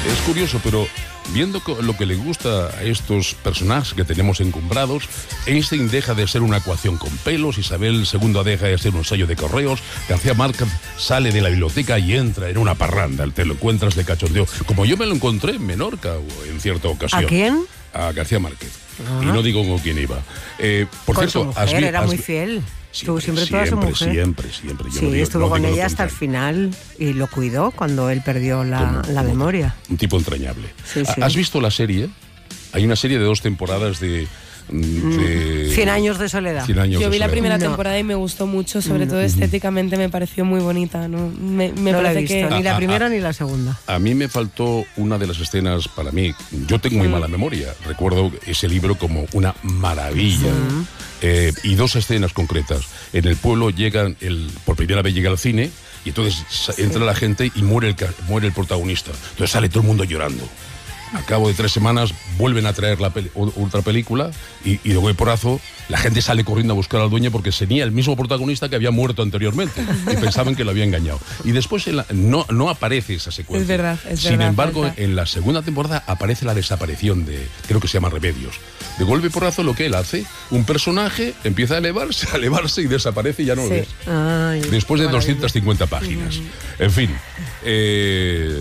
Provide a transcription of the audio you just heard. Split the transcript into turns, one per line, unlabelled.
Es curioso, pero viendo lo que le gusta a estos personajes que tenemos encumbrados, Einstein deja de ser una ecuación con pelos, Isabel II deja de ser un sello de correos, García Márquez sale de la biblioteca y entra en una parranda, te lo encuentras de cachondeo, como yo me lo encontré en Menorca en cierta ocasión.
¿A quién?
A García Márquez. Y no digo con quién iba. Por
con
cierto,
su mujer, era muy fiel. Estuvo siempre toda su mujer.
Siempre.
Sí, estuvo con ella hasta el final y lo cuidó cuando él perdió la memoria.
Un tipo entrañable.
Sí.
¿Has visto la serie? Hay una serie de 2 temporadas de
100 años de soledad.
Yo vi la primera temporada y me gustó mucho, sobre todo estéticamente me pareció muy bonita. No
la he visto, ni la primera ni la segunda.
A mí me faltó una de las escenas para mí. Yo tengo muy mala memoria. Recuerdo ese libro como una maravilla. Y 2 escenas concretas. En el pueblo por primera vez llega al cine y entonces entra la gente y muere el protagonista. Entonces sale todo el mundo llorando. Al cabo de 3 semanas vuelven a traer otra película y de golpe porrazo la gente sale corriendo a buscar al dueño porque tenía el mismo protagonista que había muerto anteriormente y pensaban que lo había engañado. Y después no aparece esa secuencia.
Es verdad.
Sin embargo, en la segunda temporada aparece la desaparición creo que se llama Remedios. De golpe porrazo lo que él hace, un personaje empieza a elevarse y desaparece y ya no lo ves. Después de 250 páginas. En fin.